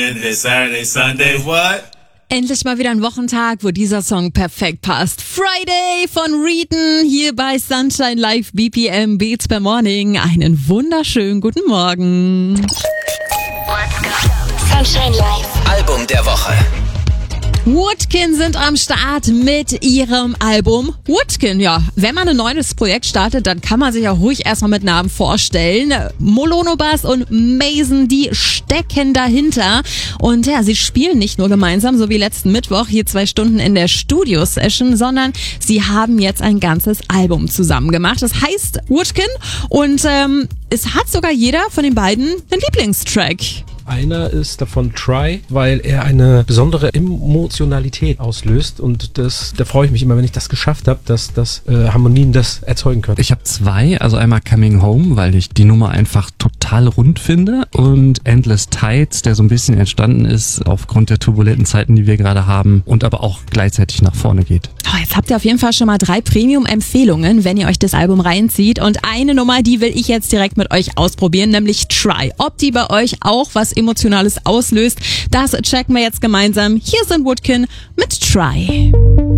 morning, this Saturday, Sunday, what? Endlich mal wieder ein Wochentag, wo dieser Song perfekt passt. Friday von Reeton hier bei Sunshine Live BPM Beats per Morning. Einen wunderschönen guten Morgen. Sunshine Live. Album der Woche. Woodkin sind am Start mit ihrem Album Woodkin. Ja, wenn man ein neues Projekt startet, dann kann man sich auch ruhig erstmal mit Namen vorstellen. Molonobas und Mason, die stecken dahinter. Und ja, sie spielen nicht nur gemeinsam, so wie letzten Mittwoch, hier 2 Stunden in der Studio-Session, sondern sie haben jetzt ein ganzes Album zusammen gemacht. Das heißt Woodkin und es hat sogar jeder von den beiden einen Lieblingstrack. Einer ist davon Try, weil er eine besondere Emotionalität auslöst und da freue ich mich immer, wenn ich das geschafft habe, dass Harmonien das erzeugen können. Ich habe 2, also einmal Coming Home, weil ich die Nummer einfach total rund finde und Endless Tides, der so ein bisschen entstanden ist aufgrund der turbulenten Zeiten, die wir gerade haben und aber auch gleichzeitig nach vorne geht. Oh, jetzt habt ihr auf jeden Fall schon mal 3 Premium-Empfehlungen, wenn ihr euch das Album reinzieht und eine Nummer, die will ich jetzt direkt mit euch ausprobieren, nämlich Try. Ob die bei euch auch was Emotionales auslöst, das checken wir jetzt gemeinsam. Hier sind Woodkin mit Try.